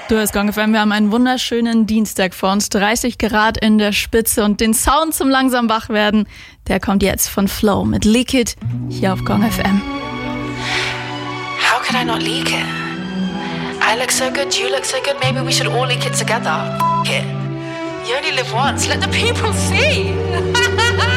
Du hörst Gong FM, wir haben einen wunderschönen Dienstag vor uns, 30 Grad in der Spitze und den Sound zum langsam Wachwerden, der kommt jetzt von Flow mit Leak It hier auf Gong FM. How could I not leak it? I look so good, you look so good, maybe we should all leak it together. F*** it. You only live once, let the people see.